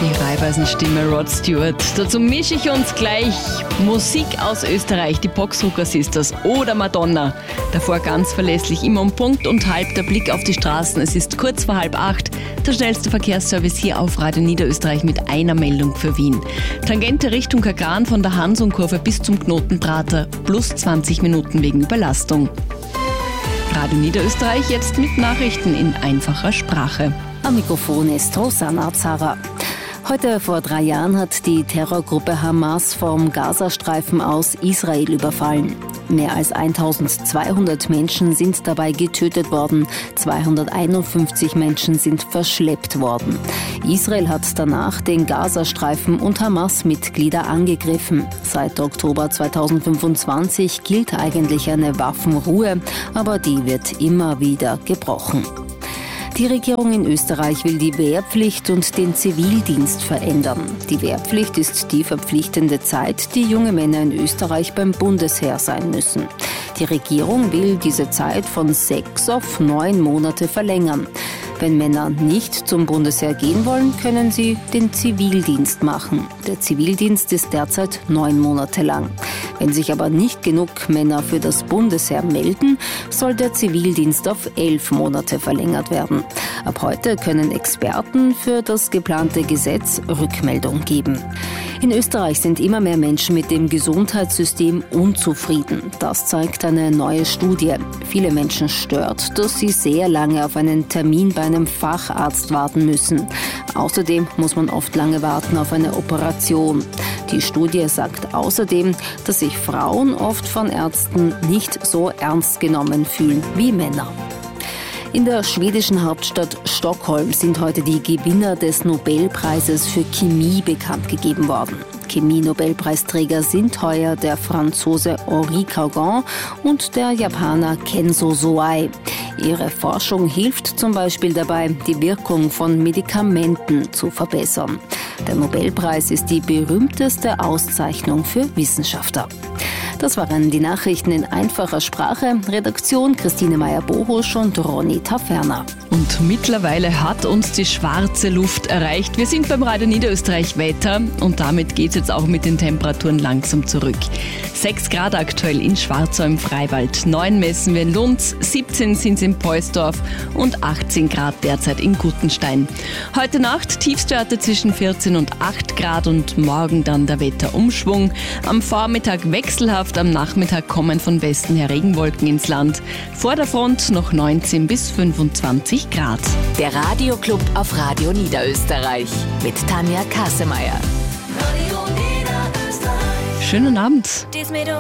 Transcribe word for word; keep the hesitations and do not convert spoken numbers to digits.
Die Raiffeisen-Stimme Rod Stewart. Dazu mische ich uns gleich Musik aus Österreich, die Boxrucker Sisters oder Madonna. Davor ganz verlässlich immer um Punkt und halb der Blick auf die Straßen. Es ist kurz vor halb acht. Der schnellste Verkehrsservice hier auf Radio Niederösterreich mit einer Meldung für Wien. Tangente Richtung Kagran von der Hansonkurve bis zum Knotenprater plus zwanzig Minuten wegen Überlastung. Radio Niederösterreich jetzt mit Nachrichten in einfacher Sprache. Am Mikrofon ist Rosanna Zara. Heute vor drei Jahren hat die Terrorgruppe Hamas vom Gazastreifen aus Israel überfallen. Mehr als eintausendzweihundert Menschen sind dabei getötet worden, zweihunderteinundfünfzig Menschen sind verschleppt worden. Israel hat danach den Gazastreifen und Hamas-Mitglieder angegriffen. Seit Oktober zweitausendfünfundzwanzig gilt eigentlich eine Waffenruhe, aber die wird immer wieder gebrochen. Die Regierung in Österreich will die Wehrpflicht und den Zivildienst verändern. Die Wehrpflicht ist die verpflichtende Zeit, die junge Männer in Österreich beim Bundesheer sein müssen. Die Regierung will diese Zeit von sechs auf neun Monate verlängern. Wenn Männer nicht zum Bundesheer gehen wollen, können sie den Zivildienst machen. Der Zivildienst ist derzeit neun Monate lang. Wenn sich aber nicht genug Männer für das Bundesheer melden, soll der Zivildienst auf elf Monate verlängert werden. Ab heute können Experten für das geplante Gesetz Rückmeldung geben. In Österreich sind immer mehr Menschen mit dem Gesundheitssystem unzufrieden. Das zeigt eine neue Studie. Viele Menschen stört, dass sie sehr lange auf einen Termin bei einem Facharzt warten müssen. Außerdem muss man oft lange warten auf eine Operation. Die Studie sagt außerdem, dass sich Frauen oft von Ärzten nicht so ernst genommen fühlen wie Männer. In der schwedischen Hauptstadt Stockholm sind heute die Gewinner des Nobelpreises für Chemie bekannt gegeben worden. Chemie-Nobelpreisträger sind heuer der Franzose Henri Caugan und der Japaner Kenzo Soai. Ihre Forschung hilft zum Beispiel dabei, die Wirkung von Medikamenten zu verbessern. Der Nobelpreis ist die berühmteste Auszeichnung für Wissenschaftler. Das waren die Nachrichten in einfacher Sprache. Redaktion Christine Meyer-Bohusch und Ronny Taferner. Und mittlerweile hat uns die schwarze Luft erreicht. Wir sind beim Radio Niederösterreich Wetter und damit geht es jetzt auch mit den Temperaturen langsam zurück. sechs Grad aktuell in Schwarzau im Freiwald, neun messen wir in Lunds, siebzehn sind es in Poisdorf und achtzehn Grad derzeit in Gutenstein. Heute Nacht Tiefstwerte zwischen vierzehn und acht Grad und morgen dann der Wetterumschwung. Am Vormittag wechselhaft, am Nachmittag kommen von Westen her Regenwolken ins Land. Vor der Front noch neunzehn bis fünfundzwanzig Grad. Der Radioclub auf Radio Niederösterreich mit Tanja Kassemeyer. Schönen Abend.